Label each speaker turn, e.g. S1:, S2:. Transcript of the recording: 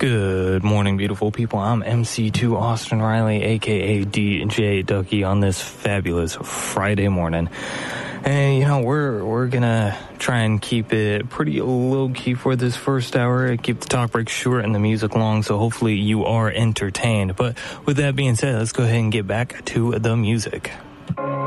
S1: Good morning, beautiful people. I'm MC2 Austin Riley, aka DJ Ducky, on this fabulous Friday morning. And, you know, we're gonna try and keep it pretty low-key for this first hour, keep the talk break short and the music long, so hopefully you are entertained. But with that being said, let's go ahead and get back to the music.